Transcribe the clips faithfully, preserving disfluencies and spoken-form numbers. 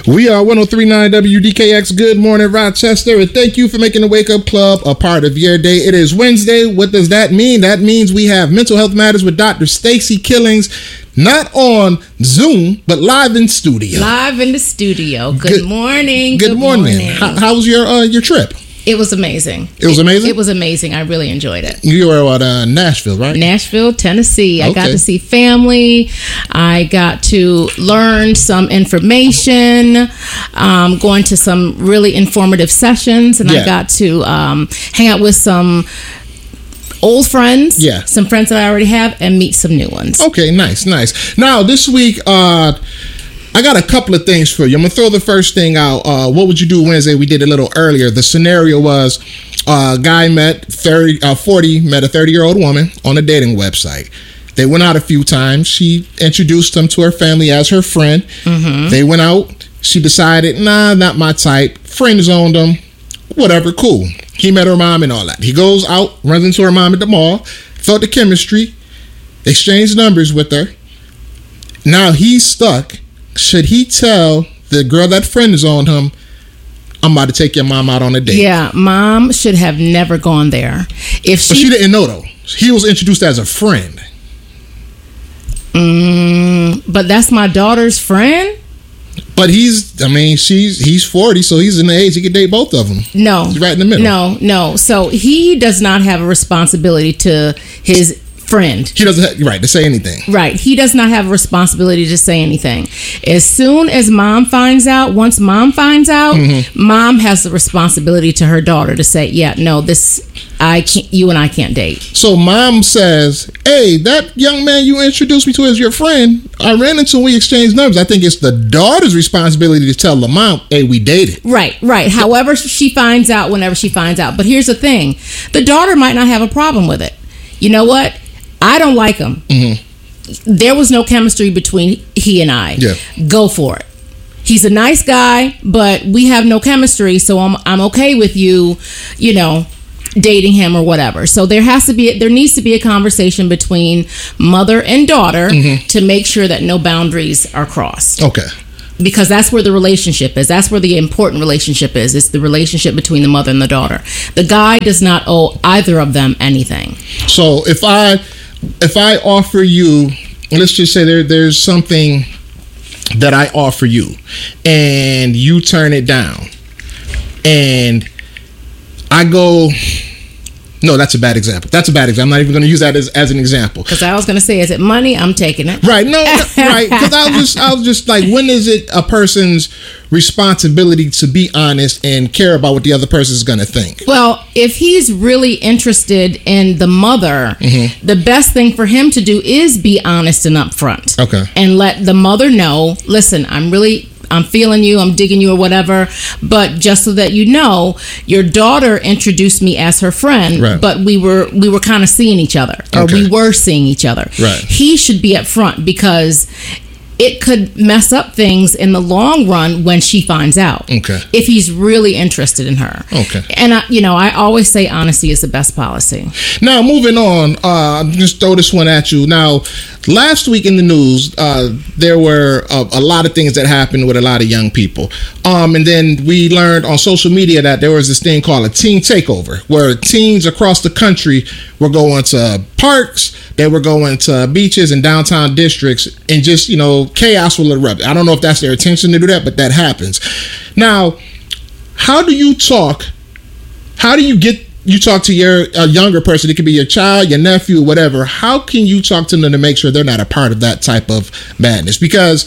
We are one oh three point nine W D K X. Good morning, Rochester, and thank you for making the Wake Up Club a part of your day. It is Wednesday. What does that mean? That means we have Mental Health Matters with Doctor Stacey Killings, not on Zoom, but live in studio. Live in the studio. Good, Good morning. Good, Good morning. morning. How, how was your uh, your trip? It was amazing. It was amazing? It, it was amazing. I really enjoyed it. You were at uh, Nashville, right? Nashville, Tennessee. I Okay. got to see family. I got to learn some information, um, going to some really informative sessions, and Yeah. I got to um, hang out with some old friends, Yeah. some friends that I already have, and meet some new ones. Okay, nice, nice. Now, this week, uh, I got a couple of things for you. I'm going to throw the first thing out. Uh, what would you do Wednesday? We did a little earlier. The scenario was uh, a guy met thirty, uh, forty, met a thirty-year-old woman on a dating website. They went out a few times. She introduced him to her family as her friend. Mm-hmm. They went out. She decided, nah, not my type. Friend zoned him. Whatever, cool. He met her mom and all that. He goes out, runs into her mom at the mall, felt the chemistry, exchanged numbers with her. Now he's stuck. Should he tell the girl that friend zoned him, I'm about to take your mom out on a date? Yeah, mom should have never gone there. If she, But she didn't know, though. He was introduced as a friend. Mm, but that's my daughter's friend? But he's, I mean, she's he's forty, so he's in the age he could date both of them. No. He's right in the middle. No, no. So he does not have a responsibility to his friend. He doesn't have, right, to say anything. Right. He does not have a responsibility to say anything. As soon as mom finds out, once mom finds out, mm-hmm. mom has the responsibility to her daughter to say, yeah, no, this, I can't, you and I can't date. So mom says, hey, that young man you introduced me to as your friend, I ran into him, we exchanged numbers. I think it's the daughter's responsibility to tell the mom, hey, we dated. Right, right. However she finds out, whenever she finds out. But here's the thing. The daughter might not have a problem with it. You know what? I don't like him. Mm-hmm. There was no chemistry between he and I. Yeah. Go for it. He's a nice guy, but we have no chemistry, so I'm I'm okay with you, you know, dating him or whatever. So there has to be there needs to be a conversation between mother and daughter mm-hmm. to make sure that no boundaries are crossed. Okay. Because that's where the relationship is. That's where the important relationship is. It's the relationship between the mother and the daughter. The guy does not owe either of them anything. So if I if I offer you, let's just say there there's something that I offer you and you turn it down, and I go, no, that's a bad example. That's a bad example. I'm not even going to use that as, as an example. Because I was going to say, is it money? I'm taking it. Right. No, no right. Because I was just, I was just like, when is it a person's responsibility to be honest and care about what the other person is going to think? Well, if he's really interested in the mother, mm-hmm. the best thing for him to do is be honest and upfront. Okay. And let the mother know, listen, I'm really... I'm feeling you, I'm digging you or whatever, but just so that you know, your daughter introduced me as her friend, right. but we were we were kind of seeing each other, or okay. we were seeing each other. Right. He should be up front because it could mess up things in the long run when she finds out. Okay. If he's really interested in her. Okay. And I, you know, I always say honesty is the best policy. Now, moving on, uh, just throw this one at you. Now, last week in the news, uh, there were a, a lot of things that happened with a lot of young people. Um, and then we learned on social media that there was this thing called a teen takeover, where teens across the country were going to parks, they were going to beaches and downtown districts, and just, you know, chaos will erupt. I don't know if that's their intention to do that, but that happens. Now, how do you talk? How do you get you talk to your a younger person? It could be your child, your nephew, whatever. How can you talk to them to make sure they're not a part of that type of madness? Because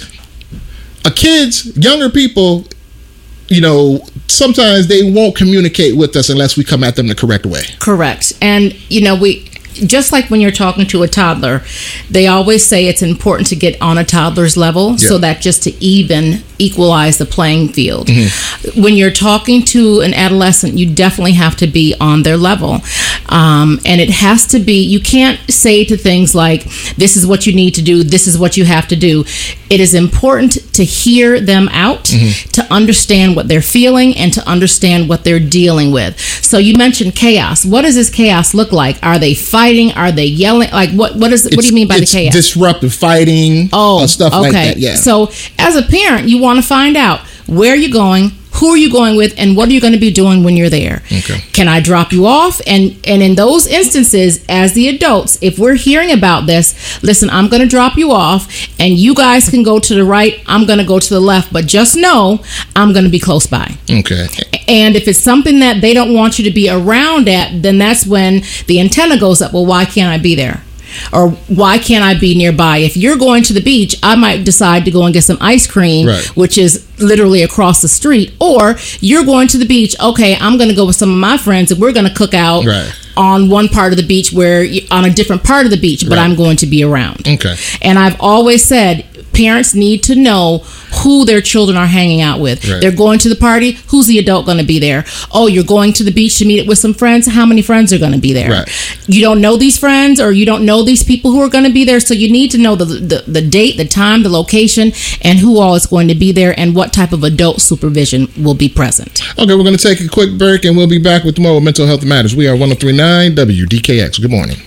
a kids, younger people, you know, sometimes they won't communicate with us unless we come at them the correct way. Correct. And, you know, we... just like when you're talking to a toddler, they always say it's important to get on a toddler's level yeah. so that just to even equalize the playing field. Mm-hmm. When you're talking to an adolescent, you definitely have to be on their level. Um, and it has to be, you can't say to things like, this is what you need to do, this is what you have to do. It is important to hear them out, mm-hmm. to understand what they're feeling and to understand what they're dealing with. So you mentioned chaos. What does this chaos look like? Are they fighting? Are they yelling? Like what? What is? What do you mean by the chaos? Disruptive fighting. Oh, uh, stuff okay. like that. Yeah. So as a parent, you want to find out where are you going, who are you going with, and what are you going to be doing when you're there? Okay. Can I drop you off? And and in those instances, as the adults, if we're hearing about this, listen, I'm going to drop you off, and you guys can go to the right, I'm going to go to the left, but just know I'm going to be close by. Okay. And if it's something that they don't want you to be around at, then that's when the antenna goes up. Well, why can't I be there? Or why can't I be nearby? If you're going to the beach, I might decide to go and get some ice cream, right, which is literally across the street. Or you're going to the beach. Okay, I'm going to go with some of my friends and we're going to cook out right. on one part of the beach, where on a different part of the beach, but right. I'm going to be around. Okay. And I've always said, parents need to know who their children are hanging out with. Right. They're going to the party. Who's the adult going to be there? Oh, you're going to the beach to meet with some friends. How many friends are going to be there? Right. You don't know these friends, or you don't know these people who are going to be there. So you need to know the, the the date, the time, the location, and who all is going to be there, and what type of adult supervision will be present. Okay, we're going to take a quick break, and we'll be back with more Mental Health Matters. We are one oh three point nine W D K X. Good morning.